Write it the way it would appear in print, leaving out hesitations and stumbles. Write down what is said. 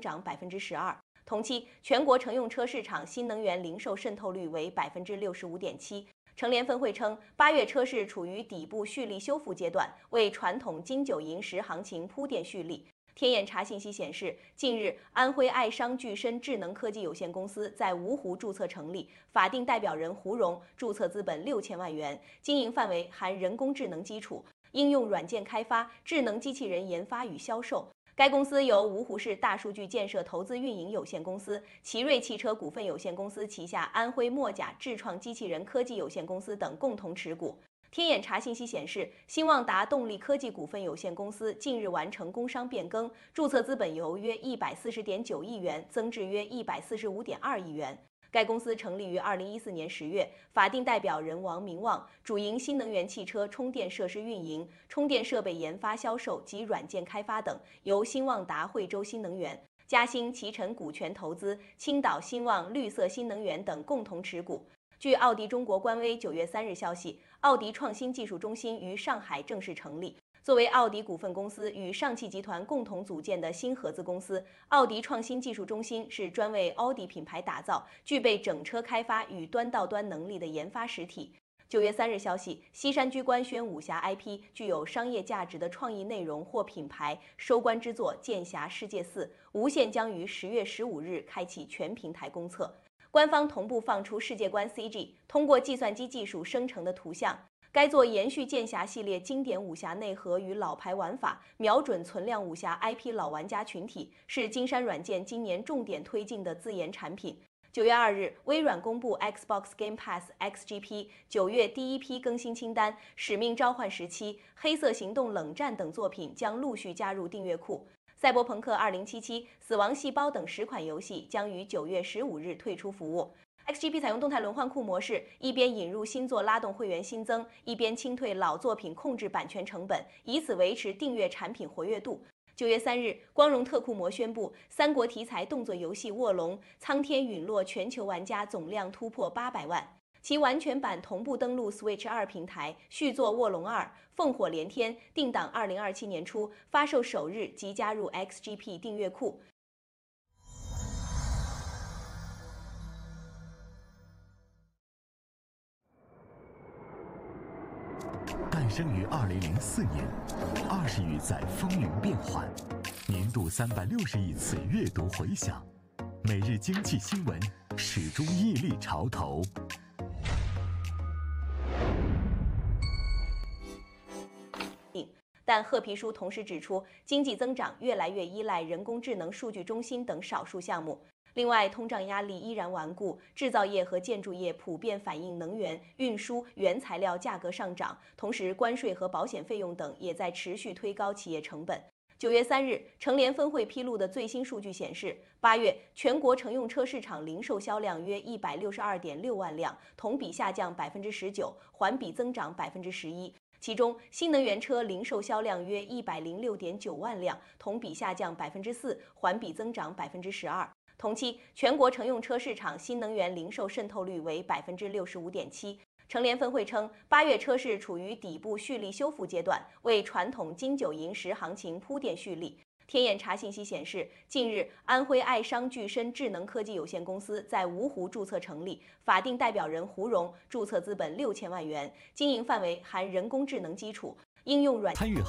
长12%。同期，全国乘用车市场新能源零售渗透率为65.7%。乘联分会称，8月车市处于底部蓄力修复阶段，为传统金九银十行情铺垫蓄力。天眼查信息显示，近日安徽爱商聚深智能科技有限公司在芜湖注册成立，法定代表人胡荣注册资本6000万元，经营范围含人工智能基础、应用软件开发、智能机器人研发与销售。该公司由芜湖市大数据建设投资运营有限公司、奇瑞汽车股份有限公司旗下安徽墨甲智创机器人科技有限公司等共同持股。天眼查信息显示，新旺达动力科技股份有限公司近日完成工商变更，注册资本由约140.9亿元增至约145.2亿元。该公司成立于2014年10月，法定代表人王明旺，主营新能源汽车充电设施运营、充电设备研发销售及软件开发等，由新旺达惠州新能源、嘉兴奇尘股权投资、青岛新旺绿色新能源等共同持股。据奥迪中国官微9月3日消息，奥迪创新技术中心于上海正式成立。作为奥迪股份公司与上汽集团共同组建的新合资公司，奥迪创新技术中心是专为奥迪品牌打造、具备整车开发与端到端能力的研发实体。9月3日消息，西山居官宣武侠 IP 具有商业价值的创意内容或品牌收官之作《剑侠世界4》无限将于10月15日开启全平台公测。官方同步放出世界观 CG， 通过计算机技术生成的图像。该作延续剑侠系列经典武侠内核与老牌玩法，瞄准存量武侠 IP 老玩家群体，是金山软件今年重点推进的自研产品。9月2日，微软公布 Xbox Game Pass XGP 9月第一批更新清单，《使命召唤17》、《黑色行动：冷战》等作品将陆续加入订阅库。赛博朋克2077、死亡细胞等10款游戏将于9月15日退出服务。XGP 采用动态轮换库模式，一边引入新作拉动会员新增，一边清退老作品控制版权成本，以此维持订阅产品活跃度。9月3日，光荣特库摩宣布，三国题材动作游戏《卧龙：苍天陨落》全球玩家总量突破800万，其完全版同步登陆 Switch 2平台，续作《卧龙2》烽火连天定档2027年初，发售首日即加入 XGP 订阅库。 诞生于2004年，20余载风云变幻，年度360亿次阅读回响，每日经济新闻始终屹立潮头。 但褐皮书同时指出，经济增长越来越依赖人工智能数据中心等少数项目。另外，通胀压力依然顽固，制造业和建筑业普遍反映能源、运输、原材料价格上涨，同时关税和保险费用等也在持续推高企业成本。9月3日，乘联分会披露的最新数据显示，8月全国乘用车市场零售销量约162.6万辆，同比下降19%，环比增长11%。其中，新能源车零售销量约106.9万辆，同比下降4%，环比增长12%。同期，全国乘用车市场新能源零售渗透率为65.7%。乘联分会称，8月车市处于底部蓄力修复阶段，为传统金九银十行情铺垫蓄力。天眼查信息显示，近日安徽爱商聚深智能科技有限公司在芜湖注册成立，法定代表人胡荣注册资本6000万元，经营范围含人工智能基础、应用软。 参与